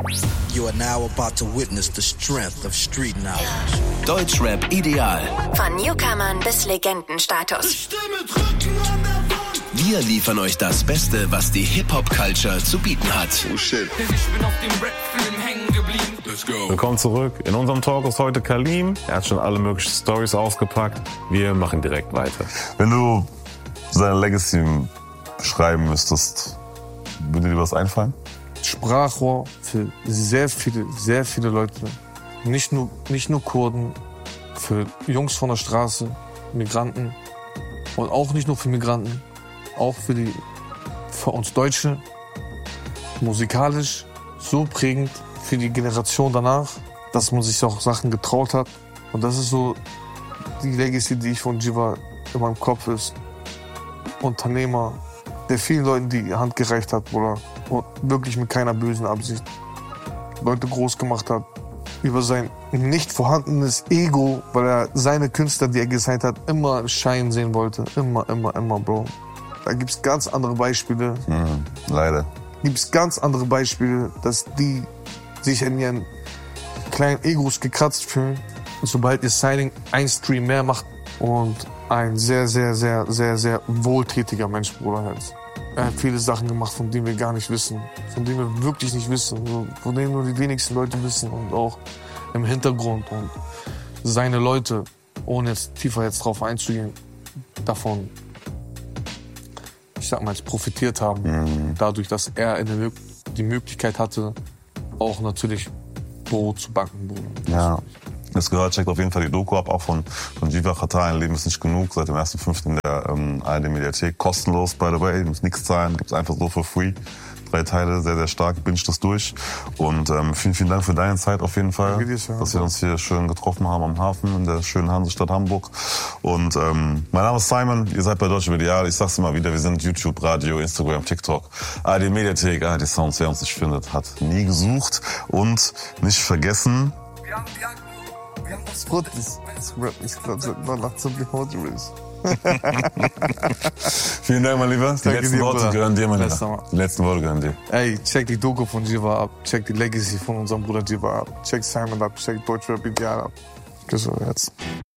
You are now about to witness the strength of street knowledge. Deutschrap ideal. Von Newcomern bis Legendenstatus. Wir liefern euch das Beste, was die Hip-Hop-Culture zu bieten hat. Oh shit. Denn ich bin auf dem Rap-Film hängen geblieben. Let's go. Willkommen zurück. In unserem Talk ist heute Kalim. Er hat schon alle möglichen Storys ausgepackt. Wir machen direkt weiter. Wenn du seine Legacy beschreiben müsstest, würde dir was einfallen? Sprachrohr für sehr viele Leute. Nicht nur Kurden, für Jungs von der Straße, Migranten. Und auch nicht nur für Migranten, auch für uns Deutsche. Musikalisch so prägend für die Generation danach, dass man sich auch Sachen getraut hat. Und das ist so die Legacy, die ich von Jiva in meinem Kopf ist. Unternehmer, der vielen Leuten die Hand gereicht hat, Bruder. Und wirklich mit keiner bösen Absicht Leute groß gemacht hat. Über sein nicht vorhandenes Ego, weil er seine Künstler, die er gesigned hat, immer scheinen sehen wollte. Immer, Bro. Da gibt's ganz andere Beispiele. Leider. Gibt's ganz andere Beispiele, dass die sich in ihren kleinen Egos gekratzt fühlen. Und sobald ihr Signing ein Stream mehr macht und ein sehr wohltätiger Mensch, Bruder, halt. Er hat viele Sachen gemacht, von denen wir gar nicht wissen. Von denen wir wirklich nicht wissen. Von denen nur die wenigsten Leute wissen. Und auch im Hintergrund. Und seine Leute, ohne jetzt tiefer drauf einzugehen, davon, ich sag mal, profitiert haben. Dadurch, dass er die Möglichkeit hatte, auch natürlich Brot zu backen. Bruder. Ja. Das gehört, checkt auf jeden Fall die Doku ab, auch von Jiva Khattar, ein Leben ist nicht genug, seit dem 1.5. in der ARD-Mediathek, kostenlos, by the way, du musst nichts zahlen, gibt's einfach so for free. 3 Teile, sehr stark, binge das durch. Und vielen Dank für deine Zeit auf jeden Fall, dass wir uns hier schön getroffen haben am Hafen in der schönen Hansestadt Hamburg. Und mein Name ist Simon, ihr seid bei Deutschrap ideal, ich sag's immer wieder, wir sind YouTube, Radio, Instagram, TikTok, ARD-Mediathek, ARD Sounds, wer uns nicht findet, hat nie gesucht. Und nicht vergessen... Vielen Dank, mein Lieber. Die letzten Worte gehören dir, mein Lieber. Die letzten Worte gehören dir. Ey, check die Doku von Jiva ab. Check die Legacy von unserem Bruder Jiva ab. Check Simon ab. Check Deutschrap ideal ab. Küsse, Herz.